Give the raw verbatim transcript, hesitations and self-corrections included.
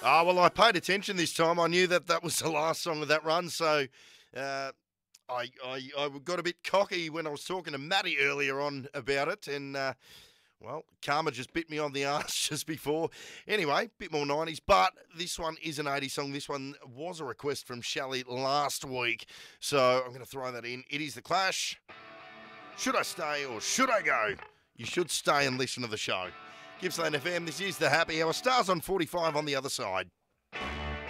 Oh, well, I paid attention this time. I knew that that was the last song of that run, so uh, I, I I got a bit cocky when I was talking to Matty earlier on about it, and uh, well, Karma just bit me on the arse just before. Anyway, bit more nineties, but this one is an eighties song. This one was a request from Shelley last week, so I'm going to throw that in. It is The Clash. Should I stay or should I go? You should stay and listen to the show. Gippsland F M, this is the Happy Hour. Stars on forty-five on the other side.